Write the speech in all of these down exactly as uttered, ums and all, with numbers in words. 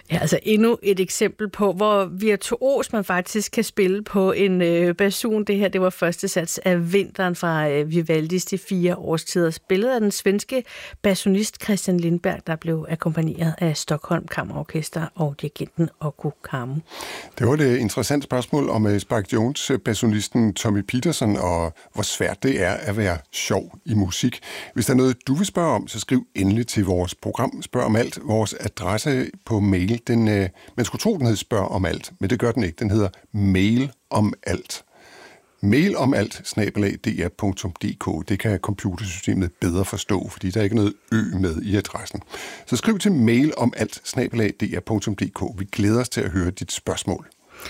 Ja, altså endnu et eksempel på, hvor virtuos man faktisk kan spille på en øh, basun. Det her, det var første sats af Vinteren fra øh, Vivaldis De fire årstider. Spillet af den svenske basunist Christian Lindberg, der blev akkompagneret af Stockholm Kammerorkester og dirigenten Okko Kammo. Det var et interessant spørgsmål om Spike Jones, basunisten Tommy Peterson, og hvor svært det er at være sjov i musik. Hvis der er noget, du vil spørge om, så skriv endelig til vores program Spørg om alt. Vores adresse på mail, den, øh, man skulle tro, den hed Spørg om alt, men det gør den ikke. Den hedder Mail om alt. Mail om alt, snabel-a d r punktum d k. Det kan computersystemet bedre forstå, fordi der er ikke noget ø med i adressen. Så skriv til mail om alt, snabel-a d r punktum d k. Vi glæder os til at høre dit spørgsmål.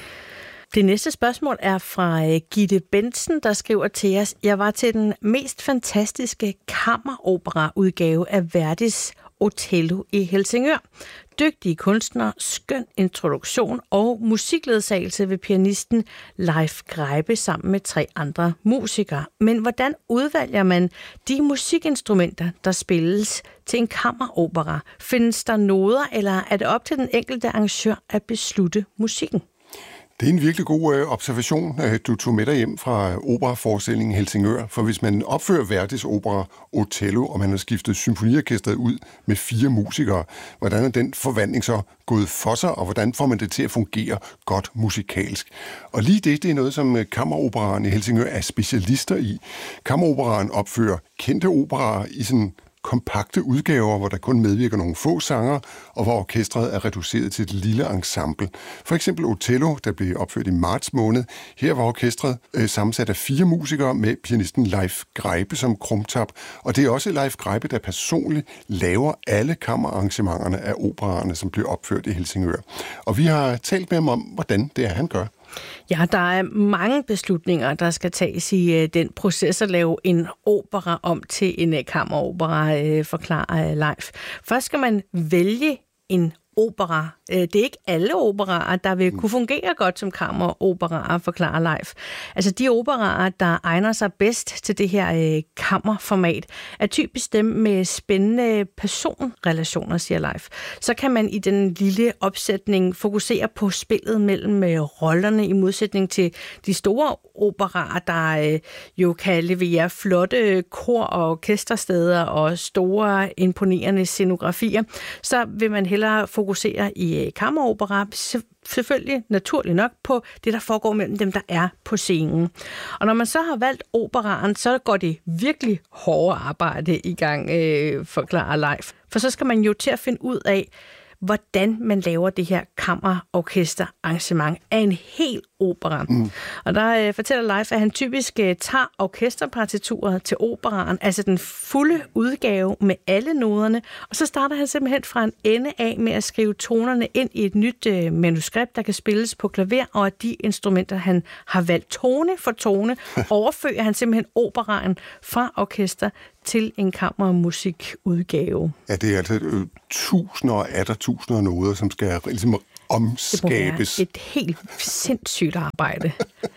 Det næste spørgsmål er fra Gitte Bensen, der skriver til os: Jeg var til den mest fantastiske kammeropera-udgave af Verdis Otello i Helsingør. Dygtige kunstnere, skøn introduktion og musikledsagelse ved pianisten Leif Greibe sammen med tre andre musikere. Men hvordan udvælger man de musikinstrumenter, der spilles til en kammeropera? Findes der noder, eller er det op til den enkelte arrangør at beslutte musikken? Det er en virkelig god øh, observation, øh, du tog med dig hjem fra operaforestillingen Helsingør. For hvis man opfører Verdis opera Otello, og man har skiftet symfoniorkestret ud med fire musikere, hvordan er den forvandling så gået for sig, og hvordan får man det til at fungere godt musikalsk? Og lige det, det er noget, som Kammeroperaen i Helsingør er specialister i. Kammeroperaen opfører kendte operaer i sådan kompakte udgaver, hvor der kun medvirker nogle få sanger, og hvor orkestret er reduceret til et lille ensemble. For eksempel Otello, der blev opført i marts måned. Her var orkestret øh, sammensat af fire musikere med pianisten Leif Greibe som krumtap, og det er også Leif Greibe, der personligt laver alle kammerarrangementerne af operaerne, som blev opført i Helsingør. Og vi har talt med ham om, hvordan det er, han gør. Ja, der er mange beslutninger, der skal tages i uh, den proces at lave en opera om til en uh, kammeropera, uh, forklarer uh, Leif. Først skal man vælge en opera. Det er ikke alle operaer, der vil kunne fungere godt som kammeroperaer, forklarer Leif. Altså de operaer, der egner sig bedst til det her øh, kammerformat, er typisk dem med spændende personrelationer, siger Leif. Så kan man i den lille opsætning fokusere på spillet mellem øh, rollerne i modsætning til de store operaer, der øh, jo kan levere flotte kor- og orkestersteder og store imponerende scenografier. Så vil man hellere fokusere i kammeropera, selvfølgelig naturligt nok på det, der foregår mellem dem, der er på scenen. Og når man så har valgt operaen, så går det virkelig hårde arbejde i gang, øh, forklarer Leif. For så skal man jo til at finde ud af, hvordan man laver det her kammerorkesterarrangement af en hel opera. Mm. Og der øh, fortæller Leif, at han typisk øh, tager orkesterpartituret til operaen, altså den fulde udgave med alle noderne, og så starter han simpelthen fra en ende af med at skrive tonerne ind i et nyt øh, manuskript, der kan spilles på klaver, og at de instrumenter, han har valgt tone for tone, overfører han simpelthen operaen fra orkester til en kammermusikudgave. Ja, det er altså øh, tusinder og atter tusinder af noder, som skal ligesom omskabes. Det et helt sindssygt arbejde.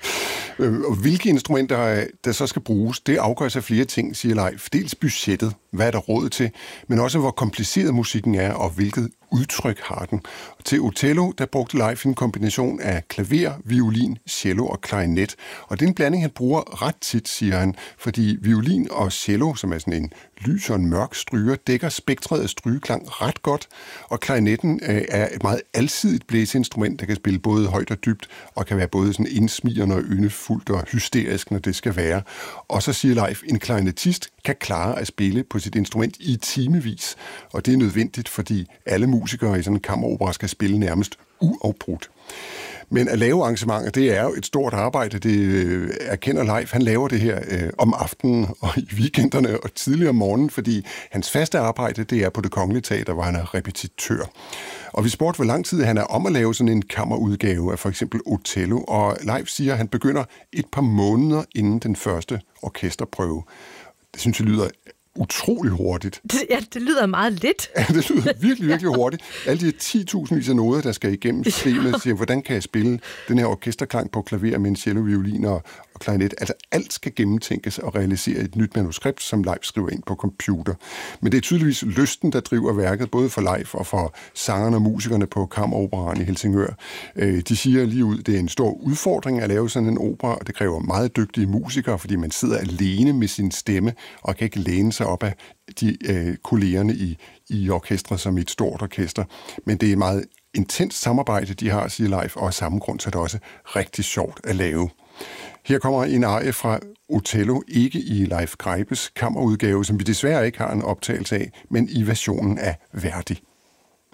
Og hvilke instrumenter, der så skal bruges, det afgøres af flere ting, siger Leif. Dels budgettet, hvad er der råd til, men også hvor kompliceret musikken er, og hvilket udtryk har den. Og til Otello, der brugte Leif en kombination af klaver, violin, cello og klarinet. Og det er en blanding, han bruger ret tit, siger han, fordi violin og cello, som er sådan en lys og en mørk stryger, dækker spektret af strygeklang ret godt, og klarinetten øh, er et meget alsidigt blæseinstrument, der kan spille både højt og dybt, og kan være både sådan indsmirrende og yndefuldt og hysterisk, når det skal være. Og så siger Leif, en klarinetist kan klare at spille på sit instrument i timevis, og det er nødvendigt, fordi alle musikere i sådan en kammeropera skal spille nærmest uafbrudt. Men at lave arrangementer, det er jo et stort arbejde, det øh, erkender Leif. Han laver det her øh, om aftenen og i weekenderne og tidligere om morgenen, fordi hans faste arbejde, det er på Det Kongelige Teater, hvor han er repetitør. Og vi spurgte, hvor lang tid han er om at lave sådan en kammerudgave af for eksempel Otello, og Leif siger, at han begynder et par måneder inden den første orkesterprøve. Det synes jeg lyder utrolig hurtigt. Det, ja, det lyder meget lidt. Ja, det lyder virkelig, virkelig hurtigt. Alle de ti tusindvis af noder, der skal igennem systemet, siger, hvordan kan jeg spille den her orkesterklang på klaver med en cello, violin og, og klarinet. Altså alt skal gennemtænkes og realisere et nyt manuskript, som Leif skriver ind på computer. Men det er tydeligvis lysten, der driver værket, både for Leif og for sangerne og musikerne på Kammeroperaen i Helsingør. De siger lige ud, det er en stor udfordring at lave sådan en opera, og det kræver meget dygtige musikere, fordi man sidder alene med sin stemme og kan ikke læne sig op af de øh, kollegerne i, i orkestret som i et stort orkester. Men det er et meget intens samarbejde, de har, siger Leif, og af samme grund så er det også rigtig sjovt at lave. Her kommer en arie fra Otello, ikke i Leif Greipes kammerudgave, som vi desværre ikke har en optagelse af, men i versionen af Verdi.